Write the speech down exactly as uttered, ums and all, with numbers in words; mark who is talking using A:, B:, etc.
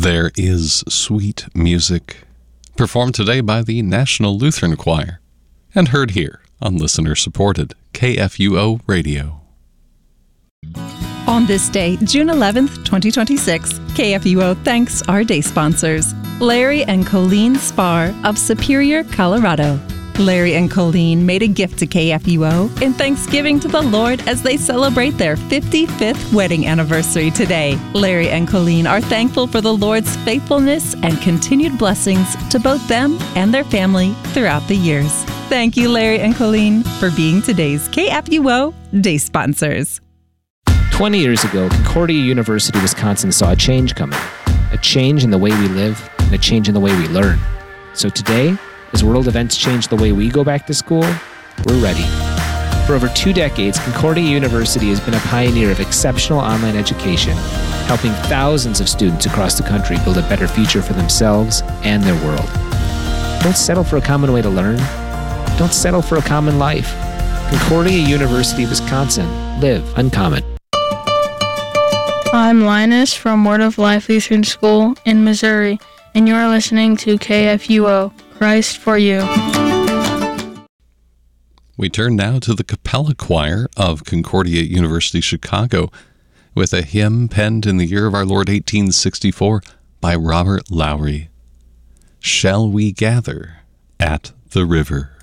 A: There Is Sweet Music, performed today by the National Lutheran Choir, and heard here on listener-supported K F U O Radio.
B: On this day, June eleventh, twenty twenty-six, K F U O thanks our day sponsors, Larry and Colleen Spar of Superior, Colorado. Larry and Colleen made a gift to K F U O in thanksgiving to the Lord as they celebrate their fifty-fifth wedding anniversary today. Larry and Colleen are thankful for the Lord's faithfulness and continued blessings to both them and their family throughout the years. Thank you, Larry and Colleen, for being today's K F U O Day sponsors.
C: twenty years ago, Concordia University, Wisconsin saw a change coming. A change in the way we live and a change in the way we learn. So today, as world events change the way we go back to school, we're ready. For over two decades, Concordia University has been a pioneer of exceptional online education, helping thousands of students across the country build a better future for themselves and their world. Don't settle for a common way to learn. Don't settle for a common life. Concordia University, Wisconsin. Live uncommon.
D: I'm Linus from Word of Life Lutheran School in Missouri, and you're listening to K F U O, Christ for You.
A: We turn now to the Capella Choir of Concordia University, Chicago, with a hymn penned in the year of our Lord eighteen sixty-four by Robert Lowry. Shall We Gather at the River?